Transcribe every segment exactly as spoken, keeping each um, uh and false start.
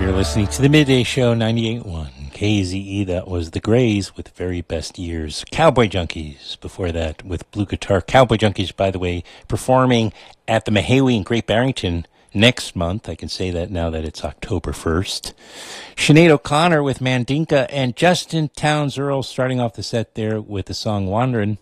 You're listening to the Midday Show, ninety-eight point one K Z E. That was the Grays with Very Best Years. Cowboy Junkies before that with Blue Guitar. Cowboy Junkies, by the way, performing at the Mahawi in Great Barrington next month. I can say that now that it's October first. Sinead O'Connor with Mandinka, and Justin Townes Earl starting off the set there with the song Wanderin'.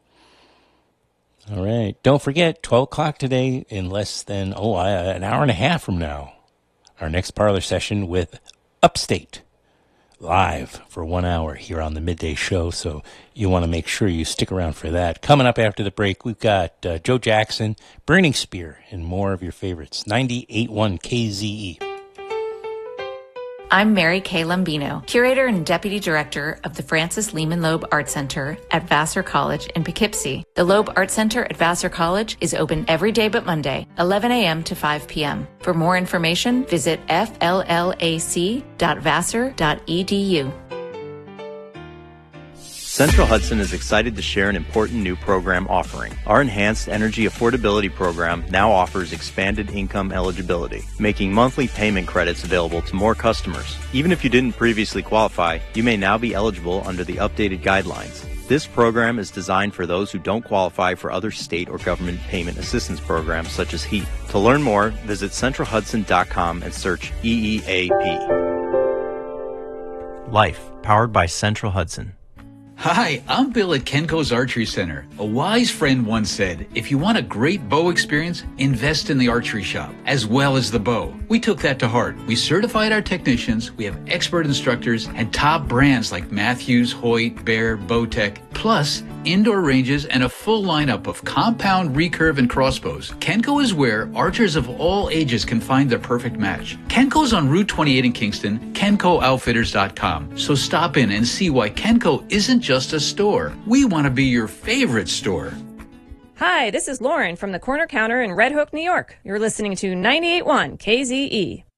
All right. Don't forget, twelve o'clock today, in less than, oh, an hour and a half from now, our next parlor session with Upstate, live for one hour here on the Midday Show. So you want to make sure you stick around for that. Coming up after the break, we've got uh, Joe Jackson, Burning Spear, and more of your favorites. ninety-eight point one K Z E. I'm Mary Kay Lombino, Curator and Deputy Director of the Francis Lehman Loeb Art Center at Vassar College in Poughkeepsie. The Loeb Art Center at Vassar College is open every day but Monday, eleven a.m. to five p.m. For more information, visit f l l a c dot vassar dot e d u. Central Hudson is excited to share an important new program offering. Our Enhanced Energy Affordability Program now offers expanded income eligibility, making monthly payment credits available to more customers. Even if you didn't previously qualify, you may now be eligible under the updated guidelines. This program is designed for those who don't qualify for other state or government payment assistance programs such as HEAP. To learn more, visit central hudson dot com and search E E A P. Life, powered by Central Hudson. Hi, I'm Bill at Kenko's Archery Center. A wise friend once said, if you want a great bow experience, invest in the archery shop, as well as the bow. We took that to heart. We certified our technicians, we have expert instructors, and top brands like Matthews, Hoyt, Bear, Bowtech, plus indoor ranges and a full lineup of compound, recurve, and crossbows. Kenko is where archers of all ages can find their perfect match. Kenko's on Route twenty-eight in Kingston, kenko outfitters dot com. So stop in and see why Kenko isn't just a store. We want to be your favorite store. Hi, this is Lauren from the Corner Counter in Red Hook, New York. You're listening to ninety-eight point one K Z E.